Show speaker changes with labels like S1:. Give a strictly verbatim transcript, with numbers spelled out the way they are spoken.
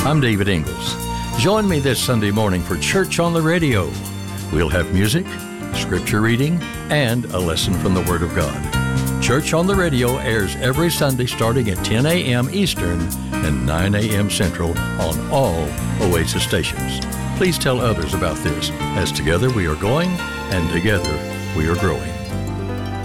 S1: I'm David Ingalls. Join me this Sunday morning for Church on the Radio. We'll have music, scripture reading, and a lesson from the Word of God. Church on the Radio airs every Sunday starting at ten a.m. Eastern and nine a.m. Central on all Oasis stations. Please tell others about this, as together we are going and together we are growing.